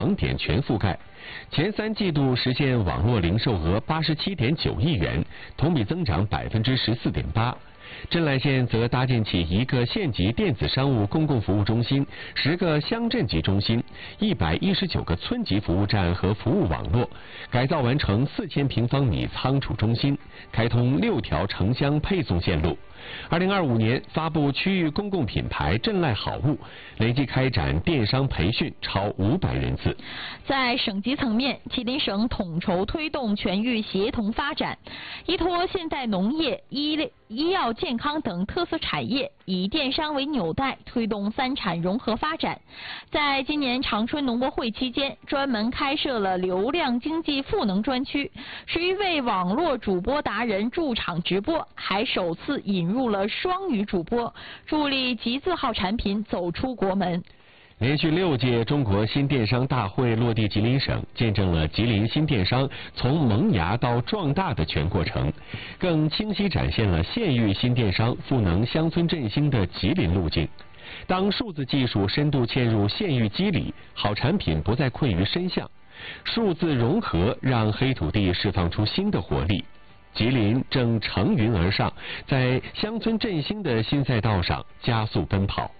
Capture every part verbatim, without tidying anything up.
网点全覆盖。前三季度实现网络零售额八十七点九亿元，同比增长百分之十四点八。镇濑县则搭建起一个县级电子商务公共服务中心、十个乡镇级中心、一百一十九个村级服务站和服务网络，改造完成四千平方米仓储中心，开通六条城乡配送线路。二零二五年发布区域公共品牌镇濑好物，累计开展电商培训超五百人次。 在省级层面，吉林省统筹推动全域协同发展，依托现代农业、医医药健康等特色产业，以电商为纽带，推动三产融合发展。在今年长春农博会期间，专门开设了流量经济赋能专区，十余位网络主播达人驻场直播，还首次引入了双语主播，助力集字号产品走出国门。 连续六届中国新电商大会落地吉林省，见证了吉林新电商从萌芽到壮大的全过程，更清晰展现了县域新电商赋能乡村振兴的吉林路径。当数字技术深度嵌入县域机理，好产品不再困于深巷，数字融合让黑土地释放出新的活力。吉林正乘云而上，在乡村振兴的新赛道上加速奔跑。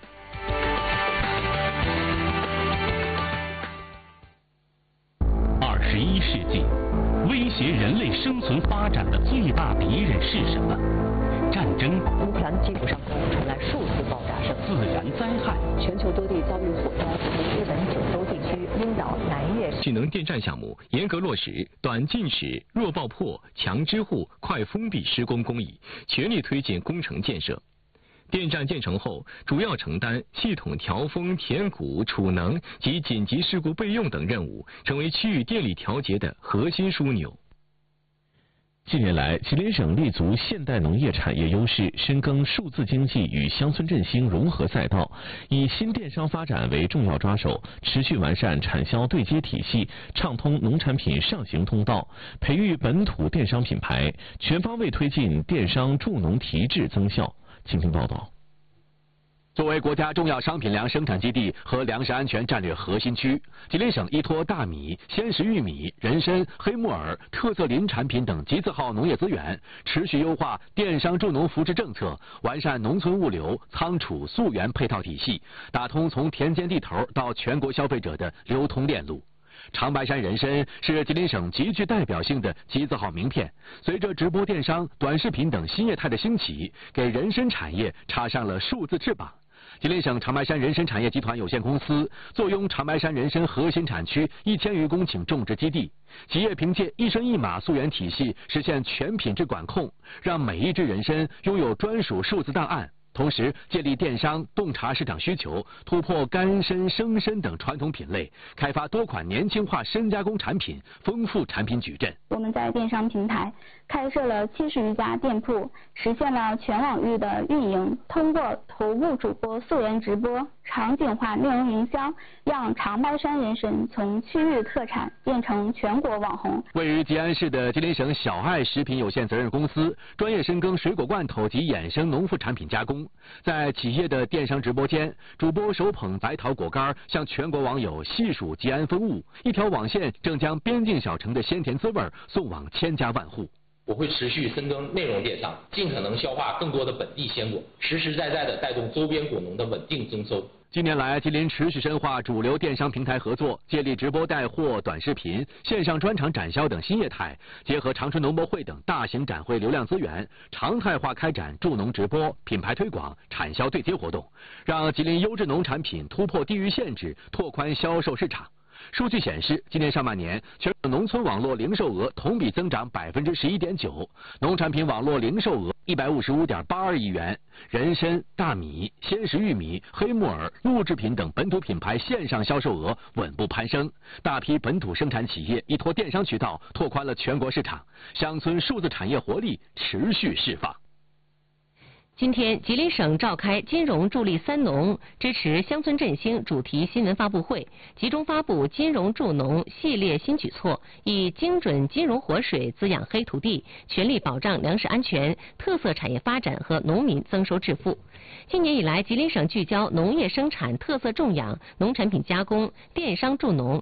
二十一世纪，威胁人类生存发展的最大敌人是什么？战争。 乌克兰基础上空传来数次爆炸声。 自然灾害。 全球多地遭遇火灾，日本九州地区晕扰南越。 智能电站项目严格落实短近尺、弱爆破、强支护、快封闭施工工艺，全力推进工程建设。电站建成后，主要承担系统调峰、填谷、储能及紧急事故备用等任务，成为区域电力调节的核心枢纽。 近年来，吉林省立足现代农业产业优势，深耕数字经济与乡村振兴融合赛道，以新电商发展为重要抓手，持续完善产销对接体系，畅通农产品上行通道，培育本土电商品牌，全方位推进电商助农提质增效。请听报道。 作为国家重要商品粮生产基地和粮食安全战略核心区，吉林省依托大米、鲜食玉米、人参、黑木耳、特色林产品等集字号农业资源，持续优化电商助农扶持政策，完善农村物流、仓储、溯源配套体系，打通从田间地头到全国消费者的流通链路。长白山人参是吉林省极具代表性的集字号名片。随着直播电商、短视频等新业态的兴起，给人参产业插上了数字翅膀。吉林省长白山人参产业集团有限公司坐拥长白山人参核心产区一千余公顷种植基地，企业凭借一身一码溯源体系，实现全品质管控，让每一只人参拥有专属数字档案。同时，建立电商洞察市场需求，突破干参、生参等传统品类，开发多款年轻化深加工产品，丰富产品矩阵。 我们在电商平台开设了七十余家店铺，实现了全网域的运营。通过头部主播溯源直播、场景化内容营销，让长白山人参从区域特产变成全国网红。 位于吉安市的吉林省小爱食品有限责任公司，专业深耕水果罐头及衍生农副产品加工。在企业的电商直播间，主播手捧白桃果干，向全国网友细数吉安风物。一条网线正将边境小城的鲜甜滋味送往千家万户。 我会持续深耕内容电商，尽可能消化更多的本地鲜果，实实在在的带动周边果农的稳定增收。 近年来，吉林持续深化主流电商平台合作，建立直播带货、短视频、线上专场展销等新业态，结合长春农博会等大型展会流量资源，常态化开展助农直播、品牌推广、产销对接活动，让吉林优质农产品突破地域限制，拓宽销售市场。数据显示，今年上半年，全省农村网络零售额同比增长百分之十一点九，农产品网络零售额一百五十五点八二亿元，人参、大米、鲜食玉米、黑木耳、木制品等本土品牌线上销售额稳步攀升，大批本土生产企业依托电商渠道拓宽了全国市场，乡村数字产业活力持续释放。 今天，吉林省召开金融助力三农支持乡村振兴主题新闻发布会，集中发布金融助农系列新举措，以精准金融活水滋养黑土地，全力保障粮食安全、特色产业发展和农民增收致富。今年以来，吉林省聚焦农业生产、特色种养、农产品加工、电商助农、